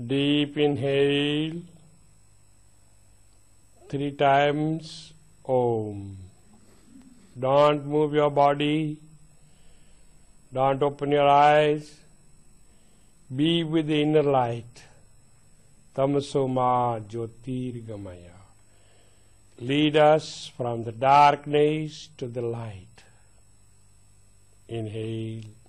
Deep inhale, 3 times Om. Don't move your body, don't open your eyes, be with the inner light. Tamaso ma jyotirgamaya. Lead us from the darkness to the light. Inhale.